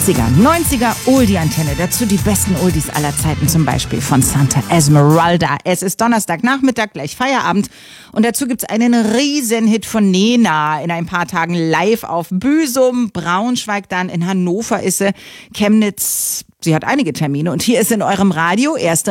80er, 90er Oldie-Antenne. Dazu die besten Oldies aller Zeiten, zum Beispiel von Santa Esmeralda. Es ist Donnerstagnachmittag, gleich Feierabend. Und dazu gibt's einen Riesenhit von Nena. In ein paar Tagen live auf Büsum, Braunschweig, dann in Hannover ist sie, Chemnitz. Sie hat einige Termine. Und hier ist in eurem Radio erster